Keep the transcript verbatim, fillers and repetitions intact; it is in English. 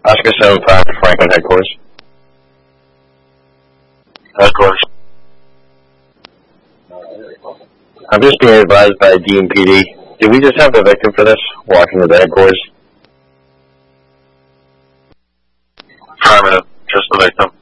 Oscar seven five, Franklin headquarters. Headquarters. I'm just being advised by D M P D. Did we just have the victim for this, walking to the headquarters? Affirmative, just the victim.